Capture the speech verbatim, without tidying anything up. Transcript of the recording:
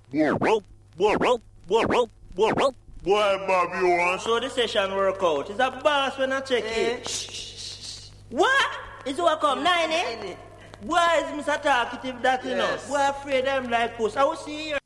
Boy, Bob, you want so the session work out. It's a boss when I check it. Shh. What? Is what come nine, eh? Boy, is Mister Talkative that, you know? Boy, afraid them like puss. I will see here.